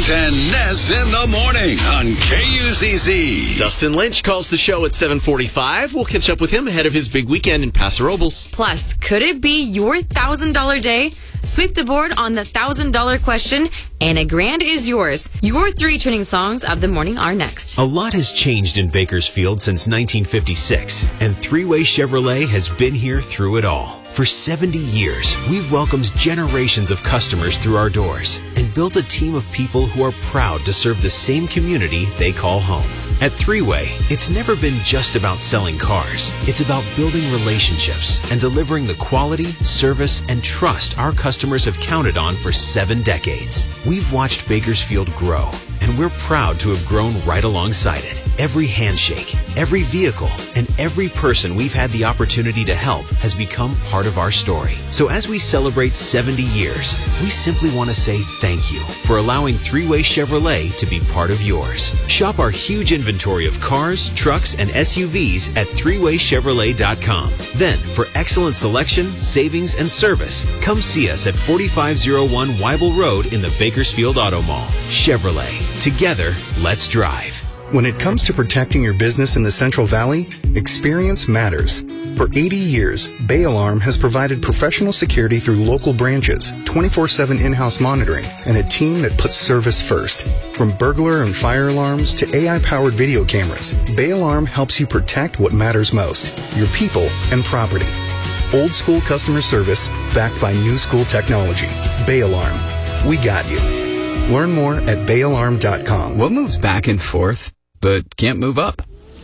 and Ness in the morning on KUZZ. Dustin Lynch calls the show at 7:45. We'll catch up with him ahead of his big weekend in Paso Robles. Plus, could it be your $1,000 day? Sweep the board on the $1,000 question, and $1,000 is yours. Your 3 trending songs of the morning are next. A lot has changed in Bakersfield since 1956, and Three-Way Chevrolet has been here through it all. For 70 years, we've welcomed generations of customers through our doors and built a team of people who are proud to serve the same community they call home. At Three-Way, it's never been just about selling cars. It's about building relationships and delivering the quality, service, and trust our customers have counted on for 7 decades. We've watched Bakersfield grow, and we're proud to have grown right alongside it. Every handshake, every vehicle, and every person we've had the opportunity to help has become part of our story. So as we celebrate 70 years, we simply want to say thank you for allowing Three-Way Chevrolet to be part of yours. Shop our huge inventory of cars, trucks, and SUVs at threewaychevrolet.com. Then, for excellent selection, savings, and service, come see us at 4501 Weibel Road in the Bakersfield Auto Mall. Chevrolet. Together, let's drive. When it comes to protecting your business in the Central Valley, experience matters. For 80 years, Bay Alarm has provided professional security through local branches, 24/7 in-house monitoring, and a team that puts service first. From burglar and fire alarms to AI-powered video cameras, Bay Alarm helps you protect what matters most, your people and property. Old school customer service backed by new school technology. Bay Alarm. We got you. Learn more at bayalarm.com. What moves back and forth but can't move up?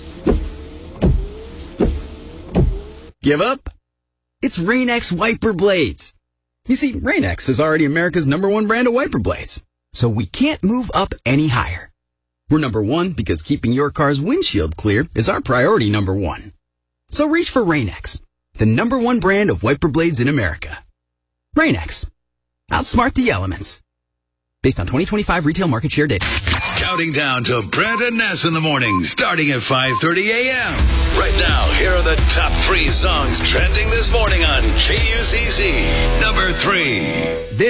Give up? It's Rain-X wiper blades. You see, Rain-X is already America's #1 brand of wiper blades, so we can't move up any higher. We're #1 because keeping your car's windshield clear is our priority #1. So reach for Rain-X, the #1 brand of wiper blades in America. Rain-X. Outsmart the elements. Based on 2025 retail market share data. Counting down to Brent and Ness in the morning, starting at 5:30 a.m. Right now, here are the top 3 songs trending this morning on KUZZ. Number 3.